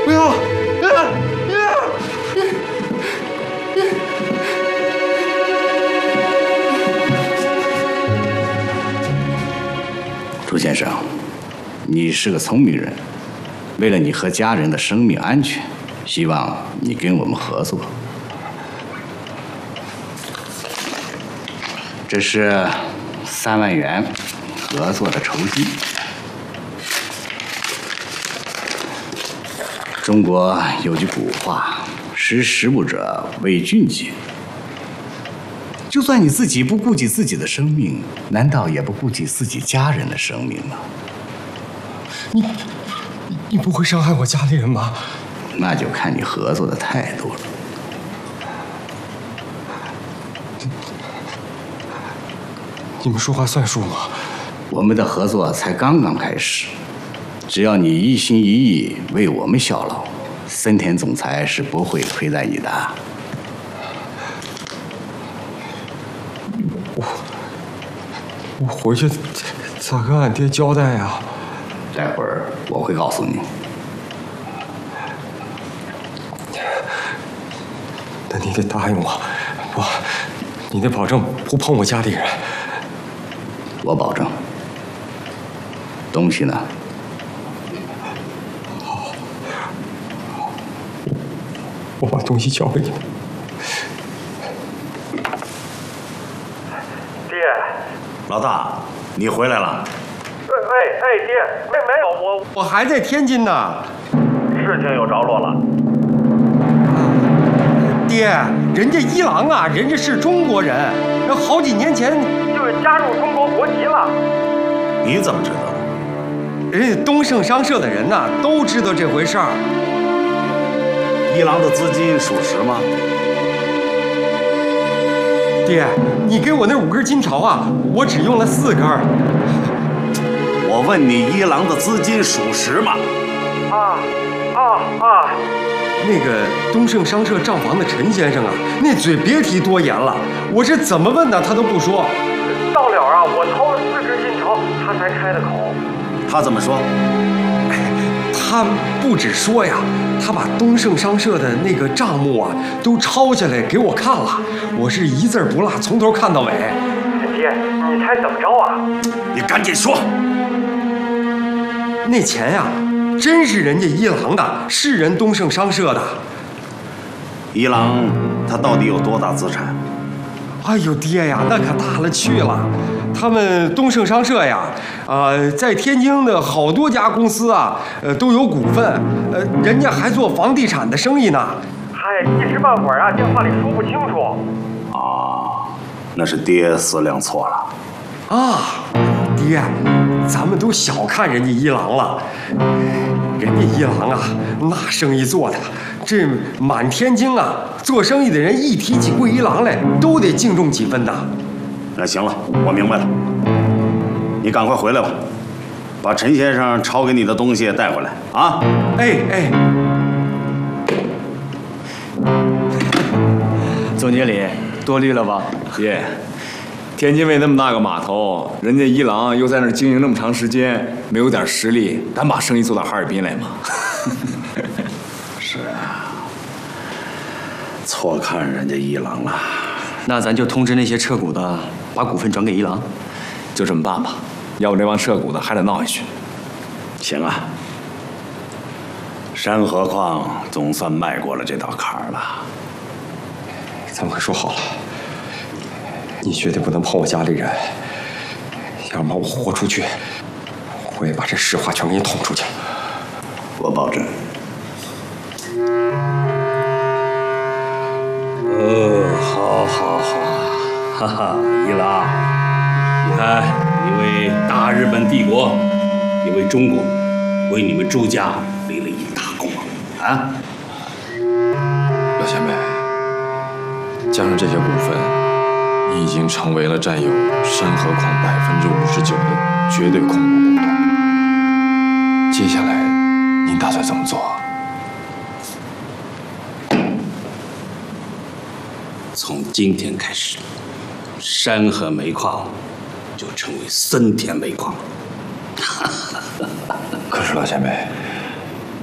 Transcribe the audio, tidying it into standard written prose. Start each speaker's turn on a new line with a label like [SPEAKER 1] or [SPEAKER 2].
[SPEAKER 1] 不要！
[SPEAKER 2] 朱先生，你是个聪明人，为了你和家人的生命安全，希望你跟我们合作。这是3万元合作的酬金。中国有句古话：“识时务者为俊杰。”就算你自己不顾及自己的生命，难道也不顾及自己家人的生命吗？
[SPEAKER 1] 你不会伤害我家里人吧？
[SPEAKER 2] 那就看你合作的态度了。
[SPEAKER 1] 你们说话算数吗？
[SPEAKER 2] 我们的合作才刚刚开始，只要你一心一意为我们效劳，森田总裁是不会亏待你的。
[SPEAKER 1] 我回去咋跟俺爹交代呀？
[SPEAKER 2] 待会儿我会告诉你。
[SPEAKER 1] 那你得答应我，你得保证不碰我家里人。
[SPEAKER 2] 我保证。东西呢？
[SPEAKER 1] 好，我把东西交给你们。
[SPEAKER 3] 爹，
[SPEAKER 4] 老大，你回来了？
[SPEAKER 3] 爹，没有，
[SPEAKER 1] 我还在天津呢。
[SPEAKER 3] 事情有着落了。
[SPEAKER 1] 爹，人家一郎啊，人家是中国人，好几年前
[SPEAKER 3] 就是加入中国国籍了。
[SPEAKER 4] 你怎么知道？
[SPEAKER 1] 人家东盛商社的人呐，都知道这回事儿。
[SPEAKER 4] 一郎的资金属实吗？
[SPEAKER 1] 爹，你给我那5根金条啊，我只用了4根。
[SPEAKER 4] 我问你，一郎的资金属实吗？
[SPEAKER 1] 那个东盛商社账房的陈先生啊，那嘴别提多严了，我是怎么问他，他都不说。
[SPEAKER 3] 到了啊，我掏了4根金条，他才开的口。
[SPEAKER 4] 他怎么说？
[SPEAKER 1] 他不止说呀，他把东盛商社的那个账目啊都抄下来给我看了，我是一字不落，从头看到尾。
[SPEAKER 3] 爹，你猜怎么着啊？
[SPEAKER 4] 你赶紧说。
[SPEAKER 1] 那钱呀，真是人家一郎的，是人东盛商社的。
[SPEAKER 4] 一郎他到底有多大资产？
[SPEAKER 1] 哎呦爹呀，那可大了去了。他们东盛商社呀，在天津的好多家公司啊，都有股份，人家还做房地产的生意呢。
[SPEAKER 3] 嗨，一时半会儿啊，电话里说不清楚。
[SPEAKER 4] 那是爹思量错了。
[SPEAKER 1] 爹，咱们都小看人家一郎了。人家一郎啊，那生意做的，这满天津啊，做生意的人一提起桂一郎来，都得敬重几分的。
[SPEAKER 4] 那行了，我明白了。你赶快回来吧，把陈先生抄给你的东西带回来啊！
[SPEAKER 1] 哎，
[SPEAKER 5] 总经理多虑了吧？
[SPEAKER 6] 爹，天津卫那么大个码头，人家一郎又在那儿经营那么长时间，没有点实力，敢把生意做到哈尔滨来吗？
[SPEAKER 4] 是啊，错看人家一郎了。
[SPEAKER 5] 那咱就通知那些撤股的，把股份转给一郎，
[SPEAKER 6] 就这么办吧，要不这帮撤股的还得闹下去。
[SPEAKER 4] 行啊，山河矿总算迈过了这道坎儿了。
[SPEAKER 1] 咱们可说好了，你绝对不能碰我家里人，要么我豁出去，我也把这实话全给你捅出去。
[SPEAKER 2] 我保证。好，哈哈，一郎，你看，你为大日本帝国，也为中国，为你们朱家立了一大功啊！
[SPEAKER 7] 老前辈，加上这些股份，你已经成为了占有山河矿59%的绝对控股股东。接下来，您打算怎么做？
[SPEAKER 2] 从今天开始，山河煤矿就成为森田煤矿。
[SPEAKER 7] 可是老前辈，